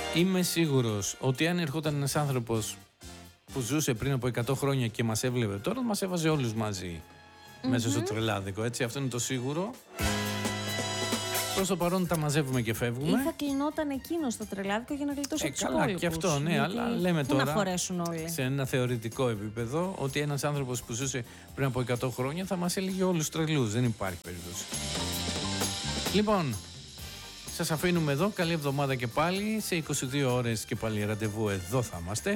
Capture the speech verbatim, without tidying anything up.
Είμαι σίγουρος ότι αν ερχόταν ένας άνθρωπος που ζούσε πριν από εκατό χρόνια και μας έβλεπε τώρα, μας έβαζε όλους μαζί mm-hmm. μέσα στο τρελάδικο, έτσι, αυτό είναι το σίγουρο. Προς το παρόν τα μαζεύουμε και φεύγουμε. Ή θα κλεινόταν εκείνο στο τρελάδικο για να γλιτώσει ε, τους καλά, υπόλοιπους. Και αυτό, ναι, αλλά λέμε τώρα να χωρέσουν όλοι. Σε ένα θεωρητικό επίπεδο ότι ένας άνθρωπος που ζούσε πριν από εκατό χρόνια θα μας έλεγε όλους τρελούς. Δεν υπάρχει περίπτωση. Λοιπόν, σας αφήνουμε εδώ. Καλή εβδομάδα και πάλι. Σε είκοσι δύο ώρες και πάλι ραντεβού εδώ θα είμαστε.